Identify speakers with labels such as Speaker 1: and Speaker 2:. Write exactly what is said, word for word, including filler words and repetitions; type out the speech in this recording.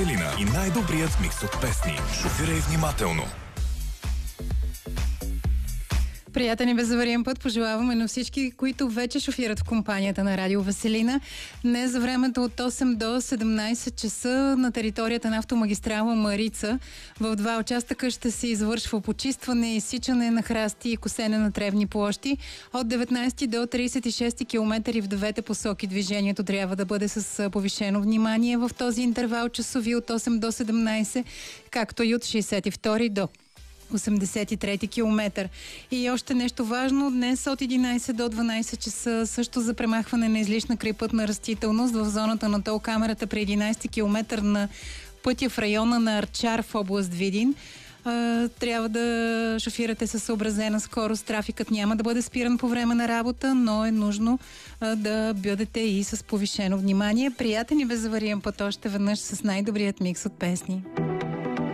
Speaker 1: Елина и най-добрият микс от песни. Шофирай внимателно.
Speaker 2: Приятен и безавариен път пожелаваме на всички, които вече шофират в компанията на Радио Веселина. Днес за времето от осем до седемнайсет часа на територията на автомагистрала Марица в два участъка ще се извършва почистване, изсичане на храсти и косене на тревни площи. От деветнайсети до трийсет и шести километри в двете посоки движението трябва да бъде с повишено внимание в този интервал часови от осем до седемнайсет, както и от шейсет и втори до осемдесет и трети километър. И още нещо важно, днес от единайсет до дванайсет часа също за премахване на излишна крайпътна растителност в зоната на тол камерата при единайсети километър на пътя в района на Арчар в област Видин. Трябва да шофирате със съобразена скорост. Трафикът няма да бъде спиран по време на работа, но е нужно да бъдете и с повишено внимание. Приятен и безавариен път още веднъж с най-добрият микс от песни.